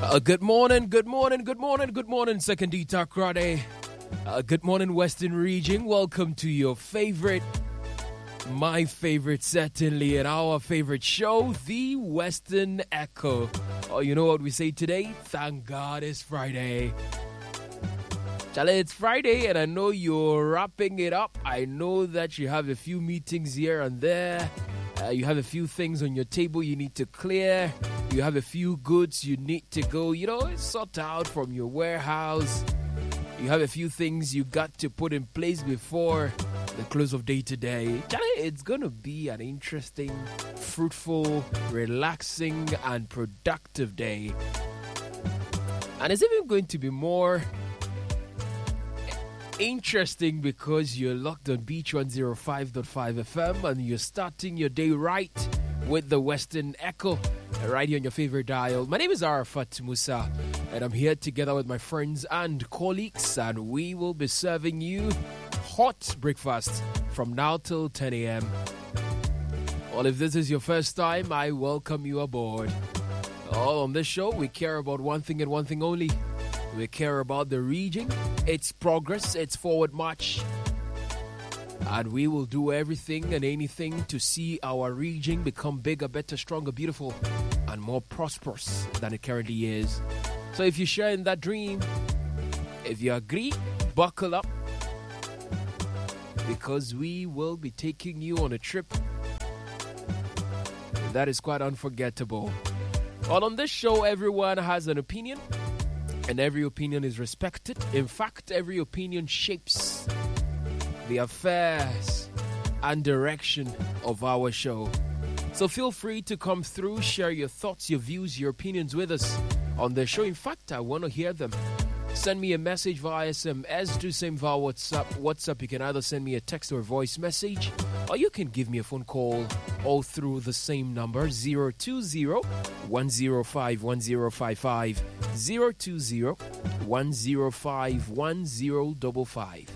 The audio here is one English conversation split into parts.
Good morning, Second D-Talk Friday. Good morning, Western Region. Welcome to your favorite, my favorite, certainly, and our favorite show, The Western Echo. Oh, you know what we say today? Thank God it's Friday. Charlie, it's Friday, and I know you're wrapping it up. I know that you have a few meetings here and there. You have a few things on your table you need to clear. You have a few goods you need to go, sort out from your warehouse. You have a few things you got to put in place before the close of day today. Charlie, it's going to be an interesting, fruitful, relaxing, and productive day. And it's even going to be more interesting because you're locked on Beach 105.5 FM and you're starting your day right with the Western Echo right here on your favorite dial. My name is Arafat Musa and I'm here together with my friends and colleagues, and we will be serving you hot breakfast from now till 10 a.m. Well, if this is your first time, I welcome you aboard. On this show, we care about one thing and one thing only. We care about the region, its progress, its forward march. And we will do everything and anything to see our region become bigger, better, stronger, beautiful, and more prosperous than it currently is. So if you share in that dream, if you agree, buckle up, because we will be taking you on a trip that is quite unforgettable. Well, on this show, everyone has an opinion. And every opinion is respected. In fact, every opinion shapes the affairs and direction of our show. So feel free to come through, share your thoughts, your views, your opinions with us on the show. In fact, I want to hear them. Send me a message via SMS, do same via WhatsApp. You can either send me a text or a voice message, or you can give me a phone call all through the same number, 020-105-1055, 020-105-1055.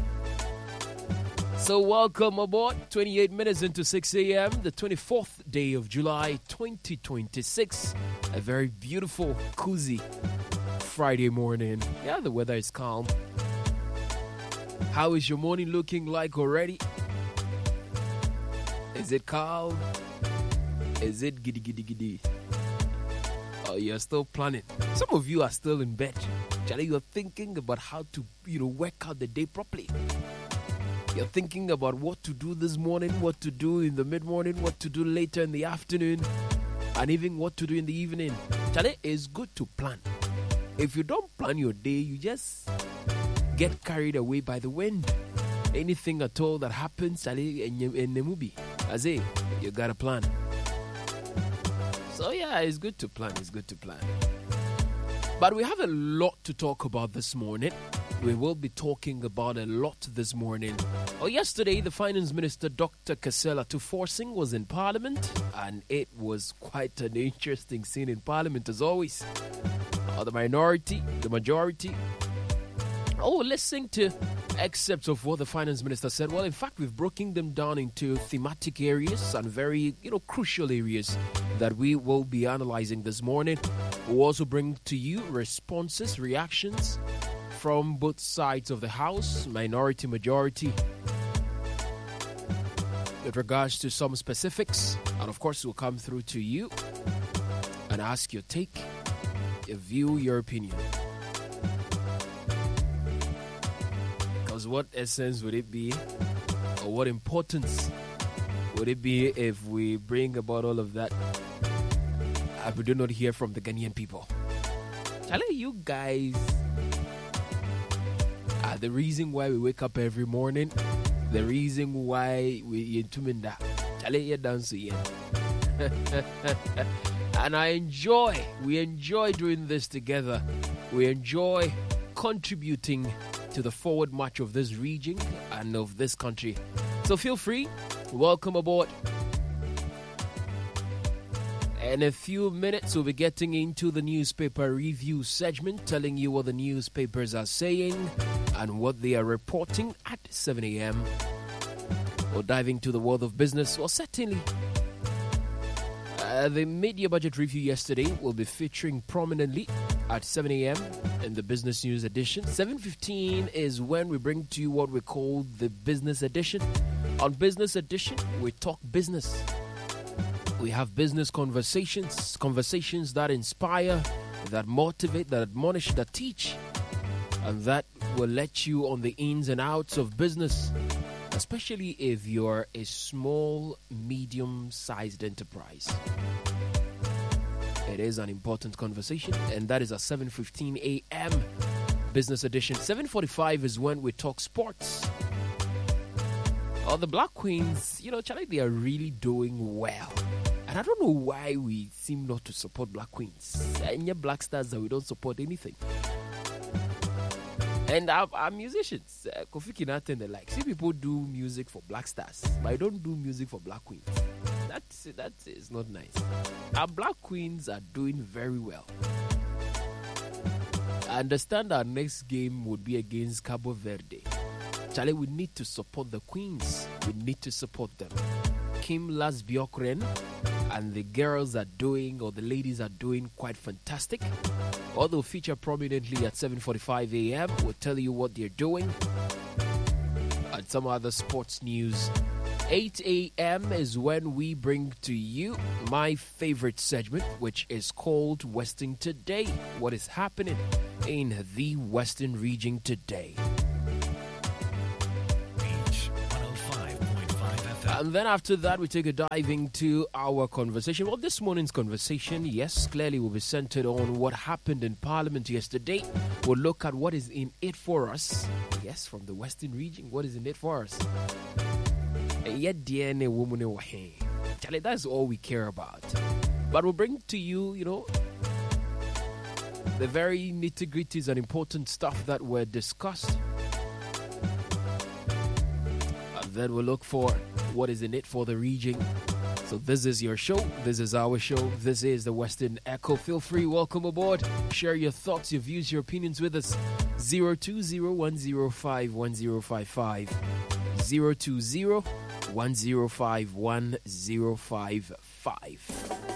So welcome aboard, 28 minutes into 6 a.m., the 24th day of July, 2026. A very beautiful, cozy Friday morning. Yeah, the weather is calm. How is your morning looking like already? Is it calm? Is it giddy giddy giddy? Oh, you're still planning. Some of you are still in bed. Charlie, you're thinking about how to, work out the day properly. You're thinking about what to do this morning, what to do in the mid-morning, what to do later in the afternoon, and even what to do in the evening. Charlie, it's good to plan. If you don't plan your day, you just get carried away by the wind. Anything at all that happens, in the movie, as you got a plan. So yeah, it's good to plan. But we have a lot to talk about this morning. We will be talking about a lot this morning. Yesterday, the Finance Minister, Dr. Kasela Tuforsing, was in Parliament, and it was quite an interesting scene in Parliament as always. The minority, the majority. Listening to excerpts of what the Finance Minister said. Well, in fact, we've broken them down into thematic areas and very, crucial areas that we will be analyzing this morning. We'll also bring to you responses, reactions from both sides of the House, minority, majority, with regards to some specifics. And of course, we'll come through to you and ask your take, your view, your opinion. Because what essence would it be, or what importance would it be if we bring about all of that and we do not hear from the Ghanaian people? Charlie, you guys are the reason why we wake up every morning, the reason why we intumenda. Charlie, you're dancing. And we enjoy doing this together. We enjoy contributing to the forward march of this region and of this country. So feel free, welcome aboard. In a few minutes, we'll be getting into the newspaper review segment, telling you what the newspapers are saying and what they are reporting at 7 a.m. We'll dive into the world of business. Well, certainly, The mid-year budget review yesterday will be featuring prominently at 7 a.m. in the Business News edition. 7:15 is when we bring to you what we call the Business Edition. On Business Edition, we talk business. We have business conversations that inspire, that motivate, that admonish, that teach, and that will let you on the ins and outs of business, especially if you're a small, medium-sized enterprise. It is an important conversation, and that is at 7:15 a.m. Business Edition. 7:45 is when we talk sports. The Black Queens, Charlie, they are really doing well. And I don't know why we seem not to support Black Queens. And your Black Stars that we don't support anything. And our musicians, Kofi Kinata and the like. See, people do music for Black Stars, but I don't do music for Black Queens. That is not nice. Our Black Queens are doing very well. I understand our next game would be against Cabo Verde. Charlie, we need to support the Queens. We need to support them. Kim Lasbiokren and the girls are doing, or the ladies are doing quite fantastic. Although feature prominently at 7:45 a.m. We'll tell you what they're doing. And some other sports news. 8 a.m. is when we bring to you my favorite segment, which is called Western Today. What is happening in the Western region today? And then after that, we take a dive into our conversation. Well, this morning's conversation, yes, clearly will be centered on what happened in Parliament yesterday. We'll look at what is in it for us. Yes, from the Western region, what is in it for us? Charlie, that's all we care about. But we'll bring to you, the very nitty-gritties and important stuff that were discussed. And then we'll look for what is in it for the region. So this is your show. This is our show. This is the Western Echo. Feel free. Welcome aboard. Share your thoughts, your views, your opinions with us. 020-105-1055. 020-105-1055.